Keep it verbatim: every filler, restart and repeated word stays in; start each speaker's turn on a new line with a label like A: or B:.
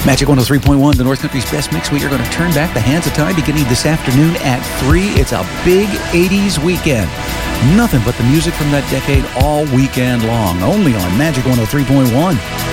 A: Magic one oh three point one, the North Country's best mix. We are going to turn back the hands of time beginning this afternoon at three. It's a big eighties weekend. Nothing but the music from that decade all weekend long. Only on Magic one oh three point one.